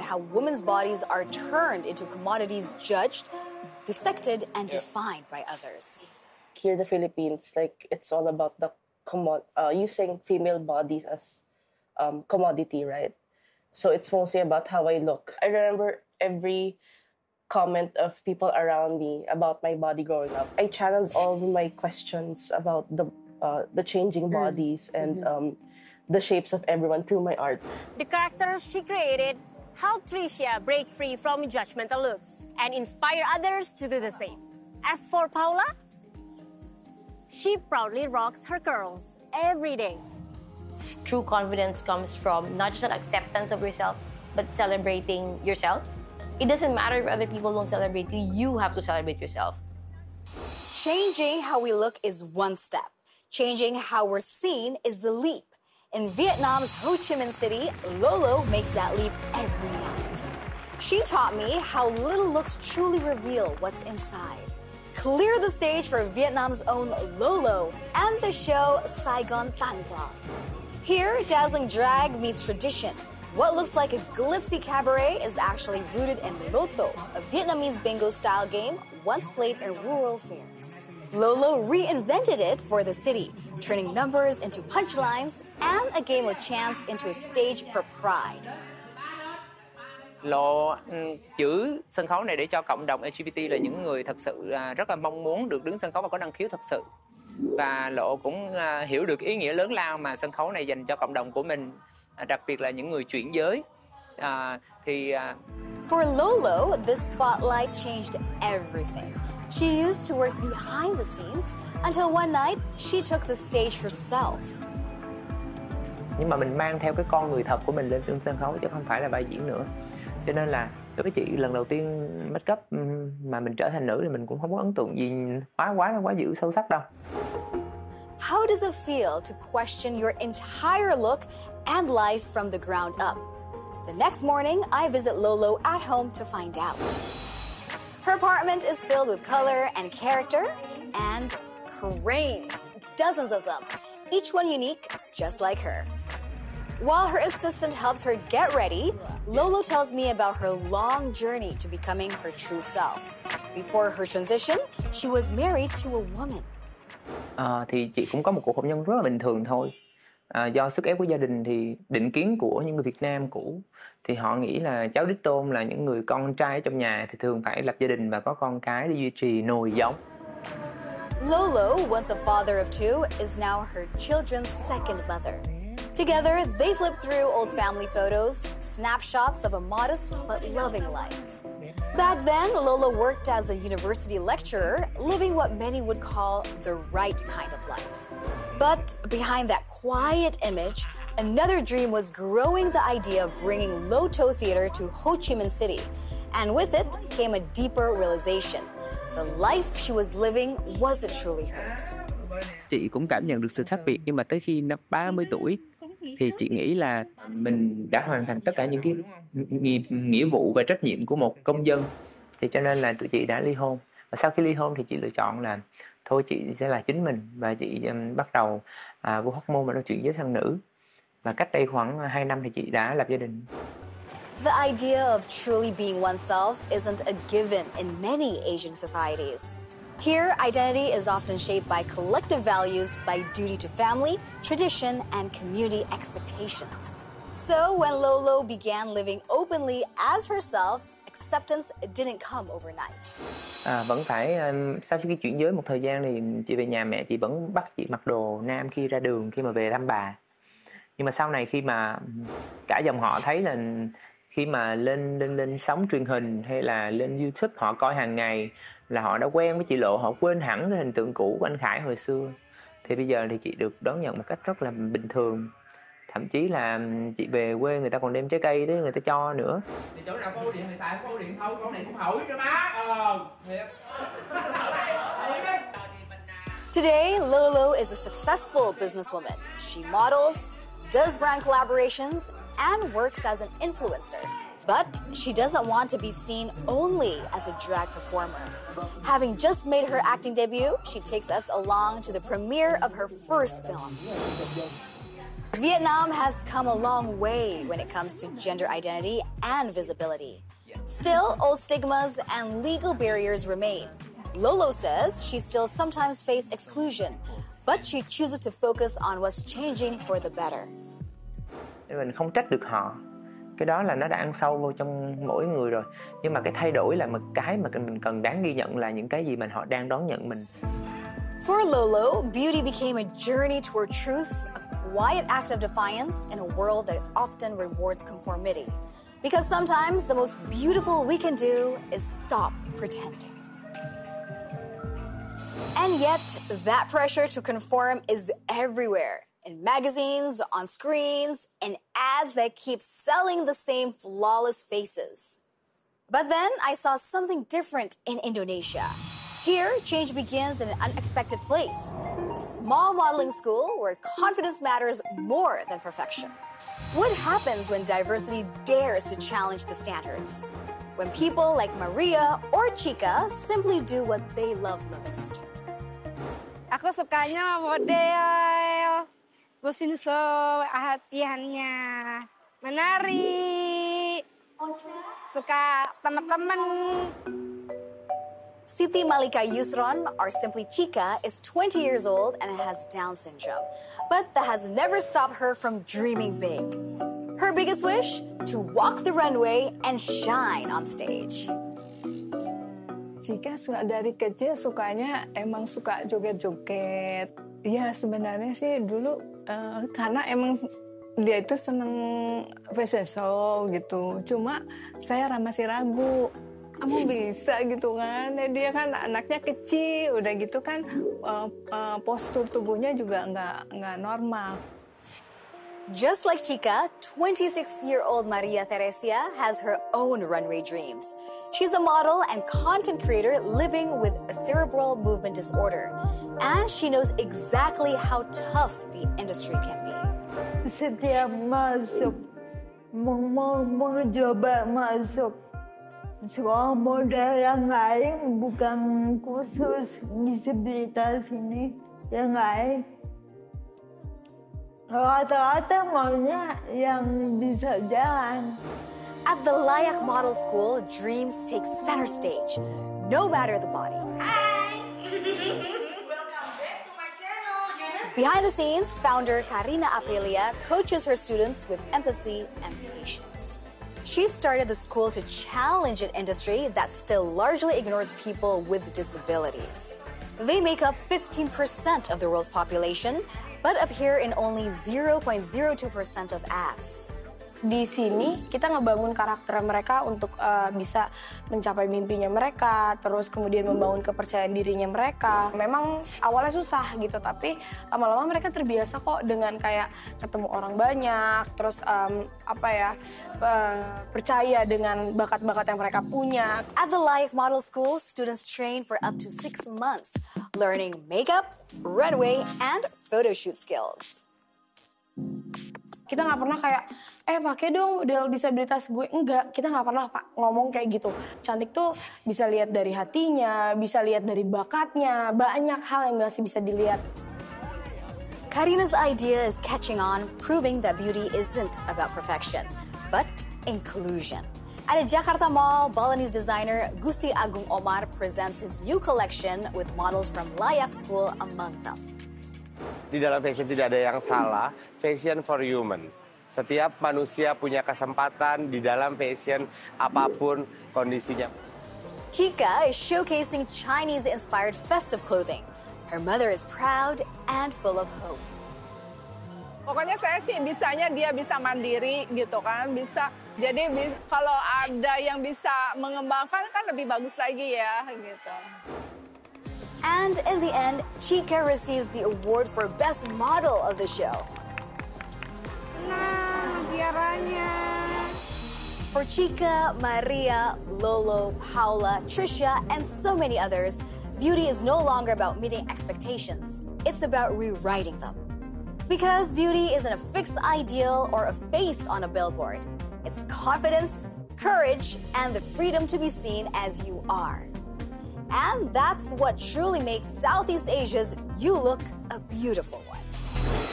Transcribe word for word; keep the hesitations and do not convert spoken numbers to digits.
how women's bodies are turned into commodities judged, dissected, and defined by others. Here in the Philippines, like it's all about the commo- uh, using female bodies as um, commodity, right? So it's mostly about how I look. I remember every comment of people around me about my body growing up. I channeled all of my questions about the uh, the changing bodies and um, the shapes of everyone through my art. The characters she created helped Tricia break free from judgmental looks and inspire others to do the same. As for Paula, she proudly rocks her curls every day. True confidence comes from not just an acceptance of yourself, but celebrating yourself. It doesn't matter if other people don't celebrate you, you have to celebrate yourself. Changing how we look is one step. Changing how we're seen is the leap. In Vietnam's Ho Chi Minh City, Lolo makes that leap every night. She taught me how little looks truly reveal what's inside. Clear the stage for Vietnam's own Lolo and the show Saigon Tan Bra. Here, dazzling drag meets tradition. What looks like a glitzy cabaret is actually rooted in Loto, a Vietnamese bingo-style game once played in rural fairs. Lolo reinvented it for the city, turning numbers into punchlines and a game of chance into a stage for pride. Lộ chữ sân khấu này để cho cộng đồng lờ giê bê tê là những người thật sự rất là mong muốn được đứng sân khấu và có năng khiếu thật sự. Và Lộ cũng hiểu được ý nghĩa lớn lao mà sân khấu này dành cho cộng đồng của mình, đặc biệt là những người chuyển giới. À, thì For Lolo, this spotlight changed everything. She used to work behind the scenes until one night she took the stage herself. Nhưng mà mình mang theo cái con người thật của mình lên trên sân khấu chứ không phải là vai diễn nữa. Cho nên là đối với chị lần đầu tiên make up mà mình trở thành nữ thì mình cũng không có ấn tượng gì quá quá quá dữ sâu sắc đâu. How does it feel to question your entire look and life from the ground up? The next morning, I visit Lolo at home to find out. Her apartment is filled with color and character and cranes, dozens of them, each one unique, just like her. While her assistant helps her get ready, Lolo tells me about her long journey to becoming her true self. Before her transition, she was married to a woman. À, thì chị cũng có một cuộc hôn nhân rất là bình thường thôi. À, do sức ép của gia đình thì định kiến của những người Việt Nam cũ thì họ nghĩ là cháu đích tôn là những người con trai ở trong nhà thì thường phải lập gia đình và có con cái để duy trì nồi giống. Lolo, once a father of two, is now her children's second mother. Together, they flip through old family photos, snapshots of a modest but loving life. Back then, Lolo worked as a university lecturer, living what many would call the right kind of life. But behind that quiet image, another dream was growing, the idea of bringing Loto Theater to Ho Chi Minh City. And with it came a deeper realization. The life she was living wasn't truly hers. Chị cũng cảm nhận được sự khác biệt, nhưng mà tới khi năm ba mươi tuổi thì chị nghĩ là mình đã hoàn thành tất cả những cái nghĩa, nghĩa vụ và trách nhiệm của một công dân. Thì cho nên là tụi chị đã ly hôn. Và sau khi ly hôn thì chị lựa chọn là thôi chị sẽ là chính mình. Và chị um, bắt đầu uh, vô hormone và nó chuyển giới sang nữ. Và cách đây khoảng hai năm thì chị đã lập gia đình. The idea of truly being oneself isn't a given in many Asian societies. Here, identity is often shaped by collective values, by duty to family, tradition, and community expectations. So when Lolo began living openly as herself, acceptance didn't come overnight. À, vẫn phải sau khi chuyển giới một thời gian thì chị về nhà mẹ chị vẫn bắt chị mặc đồ nam khi ra đường, khi mà về thăm bà. Nhưng mà sau này khi mà cả dòng họ thấy là khi mà lên lên lên sóng truyền hình hay là lên YouTube họ coi hàng ngày là họ đã quen với chị Lộ, họ quên hẳn cái hình tượng cũ của anh Khải hồi xưa. Thì bây giờ thì chị được đón nhận một cách rất là bình thường. Thậm chí là chị về quê người ta còn đem trái cây đấy người ta cho nữa. Thì chỗ nào có ổ điện thì xài có ổ điện thôi, con này cũng hửi cho má. Ờ, thiệt. Today, Lolo is a successful businesswoman. She models, does brand collaborations, and works as an influencer. But she doesn't want to be seen only as a drag performer. Having just made her acting debut, she takes us along to the premiere of her first film. Vietnam has come a long way when it comes to gender identity and visibility. Still, old stigmas and legal barriers remain. Lolo says she still sometimes faces exclusion, but she chooses to focus on what's changing for the better. Mình không trách được họ. Cái đó là nó đã ăn sâu vô trong mỗi người rồi. Nhưng mà cái thay đổi là một cái mà mình cần đáng ghi nhận là những cái gì mà họ đang đón nhận mình. For Lolo, beauty became a journey toward truth, a quiet act of defiance in a world that often rewards conformity. Because sometimes the most beautiful we can do is stop pretending. And yet, that pressure to conform is everywhere. In magazines, on screens, in ads that keep selling the same flawless faces. But then I saw something different in Indonesia. Here, change begins in an unexpected place. A small modeling school where confidence matters more than perfection. What happens when diversity dares to challenge the standards? When people like Maria or Chica simply do what they love most. Aku sukanya model, businso, hatiannya, menari, suka teman-teman. Siti Malika Yusron, or simply Chica, is twenty years old and has Down syndrome. But that has never stopped her from dreaming big. Her biggest wish? To walk the runway and shine on stage. Chica dari kecil sukanya emang suka joget-joget. Ya sebenarnya sih dulu uh, karena emang dia itu seneng fashion show gitu. Cuma saya masih ragu. Kamu bisa gitu kan? Dia kan anaknya kecil, udah gitu kan uh, uh, postur tubuhnya juga nggak nggak normal. Just like Chica, twenty-six-year-old Maria Teresia has her own runway dreams. She's a model and content creator living with a cerebral movement disorder. And she knows exactly how tough the industry can be. Setiap masuk, mau, mau, mau coba masuk, semua model yang lain bukan khusus disabilitas ini, yang lain. Rata-rata maunya yang bisa jalan. At the Layak Model School, dreams take center stage, no matter the body. Hi! Welcome back to my channel, Jana. Behind the scenes, founder Karina Aprilia coaches her students with empathy and patience. She started the school to challenge an industry that still largely ignores people with disabilities. They make up fifteen percent of the world's population, but appear in only zero point zero two percent of ads. Di sini kita ngebangun karakter mereka untuk uh, bisa mencapai mimpinya mereka, terus kemudian membangun kepercayaan dirinya mereka. Memang awalnya susah gitu, tapi lama-lama mereka terbiasa kok dengan kayak ketemu orang banyak, terus um, apa ya uh, percaya dengan bakat-bakat yang mereka punya. At the Layak Model School, students train for up to six months, learning makeup, runway, and photo shoot skills. Kita nggak pernah kayak, eh pakai dong model disabilitas gue. Enggak, kita nggak pernah Pak, ngomong kayak gitu. Cantik tuh bisa lihat dari hatinya, bisa lihat dari bakatnya, banyak hal yang masih bisa dilihat. Karina's idea is catching on, proving that beauty isn't about perfection, but inclusion. At a Jakarta Mall, Balinese designer Gusti Agung Omar presents his new collection with models from Layak School among them. Di dalam fashion tidak ada yang salah, fashion for human. Setiap manusia punya kesempatan di dalam fashion apapun kondisinya. Chica is showcasing Chinese-inspired festive clothing. Her mother is proud and full of hope. Pokoknya saya sih bisanya dia bisa mandiri gitu kan, bisa. Jadi kalau ada yang bisa mengembangkan kan lebih bagus lagi ya gitu. And in the end, Chica receives the award for Best Model of the show. Nah, biaranya. For Chica, Maria, Lolo, Paula, Trisha, and so many others, beauty is no longer about meeting expectations. It's about rewriting them. Because beauty isn't a fixed ideal or a face on a billboard. It's confidence, courage, and the freedom to be seen as you are. And that's what truly makes Southeast Asia's You Look a beautiful one.